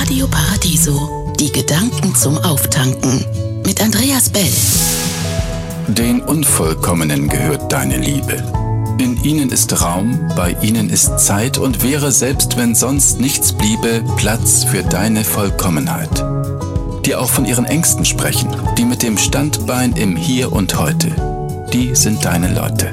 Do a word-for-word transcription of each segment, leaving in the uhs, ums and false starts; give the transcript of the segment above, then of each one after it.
Radio Paradiso, die Gedanken zum Auftanken. Mit Andreas Bell. Den Unvollkommenen gehört deine Liebe. In ihnen ist Raum, bei ihnen ist Zeit und wäre, selbst wenn sonst nichts bliebe, Platz für deine Vollkommenheit. Die auch von ihren Ängsten sprechen, die mit dem Standbein im Hier und Heute. Die sind deine Leute.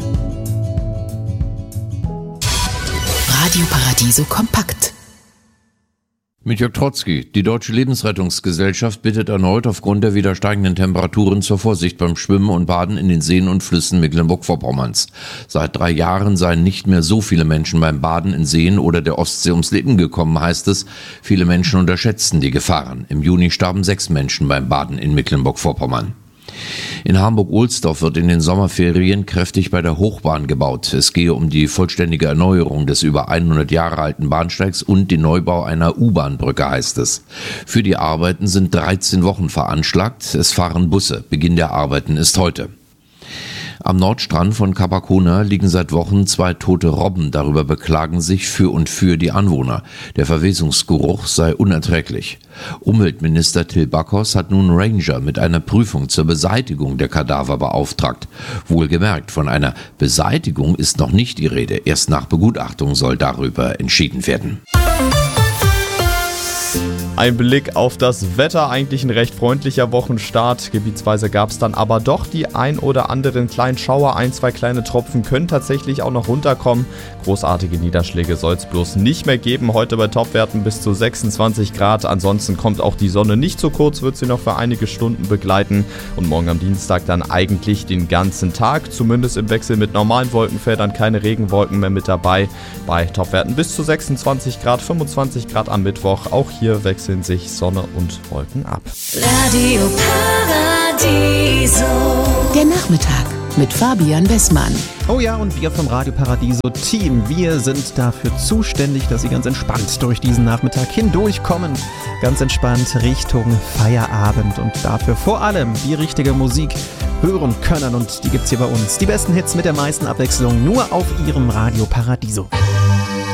Radio Paradiso kompakt. Mit Jörg Trotzki. Die Deutsche Lebensrettungsgesellschaft bittet erneut aufgrund der wieder steigenden Temperaturen zur Vorsicht beim Schwimmen und Baden in den Seen und Flüssen Mecklenburg-Vorpommerns. Seit drei Jahren seien nicht mehr so viele Menschen beim Baden in Seen oder der Ostsee ums Leben gekommen, heißt es. Viele Menschen unterschätzten die Gefahren. Im Juni starben sechs Menschen beim Baden in Mecklenburg-Vorpommern. In Hamburg-Ohlsdorf wird in den Sommerferien kräftig bei der Hochbahn gebaut. Es gehe um die vollständige Erneuerung des über hundert Jahre alten Bahnsteigs und den Neubau einer U-Bahn-Brücke, heißt es. Für die Arbeiten sind dreizehn Wochen veranschlagt. Es fahren Busse. Beginn der Arbeiten ist heute. Am Nordstrand von Capacona liegen seit Wochen zwei tote Robben. Darüber beklagen sich für und für die Anwohner. Der Verwesungsgeruch sei unerträglich. Umweltminister Till Backhaus hat nun Ranger mit einer Prüfung zur Beseitigung der Kadaver beauftragt. Wohlgemerkt, von einer Beseitigung ist noch nicht die Rede. Erst nach Begutachtung soll darüber entschieden werden. Ein Blick auf das Wetter, eigentlich ein recht freundlicher Wochenstart. Gebietsweise gab es dann aber doch die ein oder anderen kleinen Schauer. Ein, zwei kleine Tropfen können tatsächlich auch noch runterkommen. Großartige Niederschläge soll es bloß nicht mehr geben. Heute bei Topwerten bis zu sechsundzwanzig Grad. Ansonsten kommt auch die Sonne nicht zu kurz, wird sie noch für einige Stunden begleiten. Und morgen am Dienstag dann eigentlich den ganzen Tag. Zumindest im Wechsel mit normalen Wolkenfeldern, keine Regenwolken mehr mit dabei. Bei Topwerten bis zu sechsundzwanzig Grad, fünfundzwanzig Grad am Mittwoch. Auch hier wechseln sich Sonne und Wolken ab. Radio Paradiso. Der Nachmittag mit Fabian Wessmann. Oh ja, und wir vom Radio Paradiso Team, wir sind dafür zuständig, dass Sie ganz entspannt durch diesen Nachmittag hindurchkommen. Ganz entspannt Richtung Feierabend und dafür vor allem die richtige Musik hören können. Und die gibt's hier bei uns. Die besten Hits mit der meisten Abwechslung nur auf Ihrem Radio Paradiso.